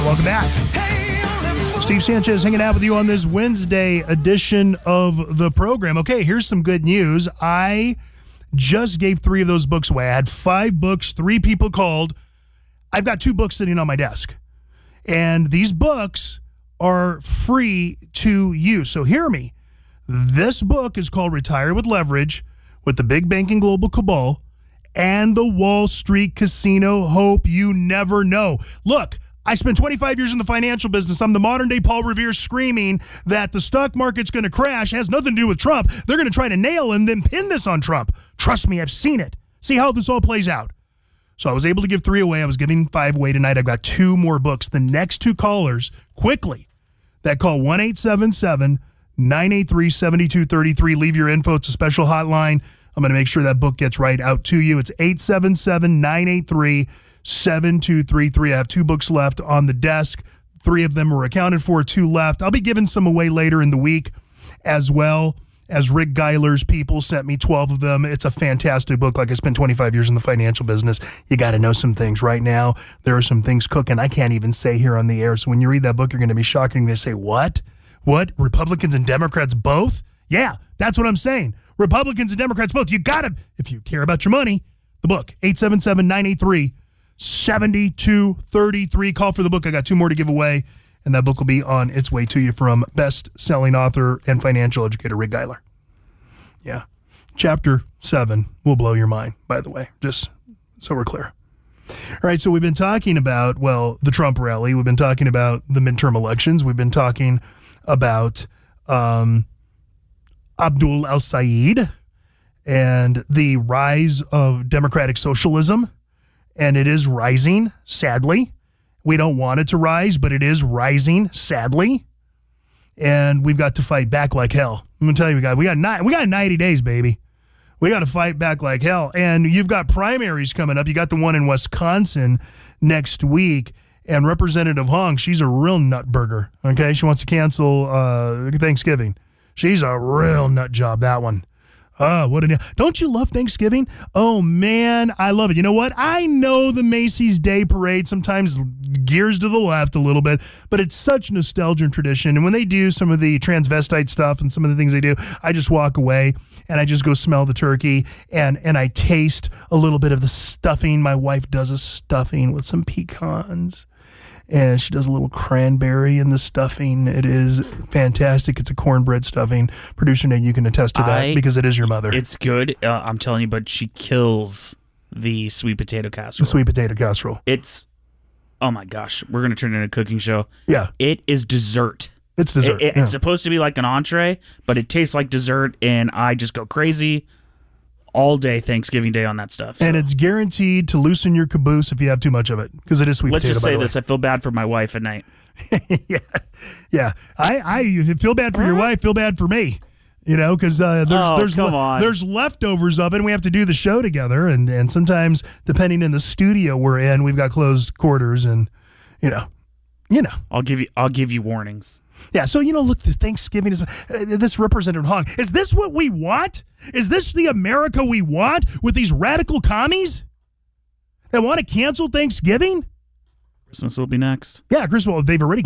Welcome back. Steve Sanchez hanging out with you on this Wednesday edition of the program. Okay, here's some good news. I just gave 3 of those books away. I had 5 books, 3 people called. I've got 2 books sitting on my desk. And these books are free to use. So hear me. This book is called Retire with Leverage, with the Big Banking Global Cabal and the Wall Street Casino Hope You Never Know. Look, I spent 25 years in the financial business. I'm the modern-day Paul Revere screaming that the stock market's going to crash. It has nothing to do with Trump. They're going to try to nail and then pin this on Trump. Trust me, I've seen it. See how this all plays out. So I was able to give 3 away. I was giving 5 away tonight. I've got 2 more books. The next 2 callers, quickly, that call 1-877-983-7233. Leave your info. It's a special hotline. I'm going to make sure that book gets right out to you. It's 877-983-7233. I have 2 books left on the desk. 3 of them are accounted for, 2 left. I'll be giving some away later in the week as well, as Rick Geiler's people sent me 12 of them. It's a fantastic book. Like, I spent 25 years in the financial business. You got to know some things right now. There are some things cooking I can't even say here on the air. So when you read that book, you're going to be shocked. You're going to say, what? What? Republicans and Democrats both? Yeah, that's what I'm saying. Republicans and Democrats both. You got to, if you care about your money, the book, 877-983-7233. Call for the book. I got 2 more to give away, and that book will be on its way to you from best-selling author and financial educator Rick Geiler. Yeah. Chapter 7 will blow your mind, by the way, just so we're clear. All right, so we've been talking about, well, the Trump rally. We've been talking about the midterm elections. We've been talking about Abdul El-Sayed and the rise of democratic socialism. And it is rising, sadly. We don't want it to rise, but it is rising, sadly. And we've got to fight back like hell. I'm going to tell you, we got 90 days, baby. We got to fight back like hell. And you've got primaries coming up. You got the one in Wisconsin next week. And Representative Hong, she's a real nutburger, okay? She wants to cancel Thanksgiving. She's a real nut job, that one. Don't you love Thanksgiving? Oh, man, I love it. You know what? I know the Macy's Day Parade sometimes gears to the left a little bit, but it's such nostalgia and tradition. And when they do some of the transvestite stuff and some of the things they do, I just walk away and I just go smell the turkey and I taste a little bit of the stuffing. My wife does a stuffing with some pecans. And she does a little cranberry in the stuffing. It is fantastic. It's a cornbread stuffing. Producer Nate, you can attest to that because it is your mother. It's good, I'm telling you, but she kills the sweet potato casserole. The sweet potato casserole. It's, oh my gosh, we're going to turn it into a cooking show. Yeah. It is dessert. It's dessert. It's supposed to be like an entree, but it tastes like dessert, and I just go crazy all day Thanksgiving Day on that stuff. So. And it's guaranteed to loosen your caboose if you have too much of it, because it is sweet Let's potato. Let's just say this. I feel bad for my wife at night. Yeah. I feel bad for your wife, feel bad for me. You know, because there's leftovers of it, and we have to do the show together. And sometimes, depending on the studio we're in, we've got closed quarters, and you know. I'll give you warnings. Yeah, so, look, the Thanksgiving is this Representative Hong. Is this what we want? Is this the America we want with these radical commies that want to cancel Thanksgiving? Christmas will be next. Yeah, Christmas. They've already